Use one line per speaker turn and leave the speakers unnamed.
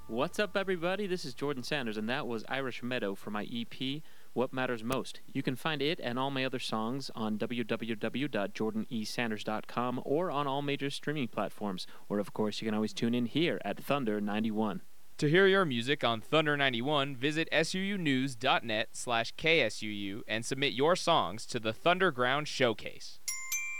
What's up, everybody? This is Jordan Sanders, and that was Irish Meadow for my EP, What Matters Most. You can find it and all my other songs on www.jordanesanders.com or on all major streaming platforms. Or, of course, you can always tune in here at Thunder 91.
To hear your music on Thunder 91, visit suunews.net/KSUU and submit your songs to the Thunderground Showcase.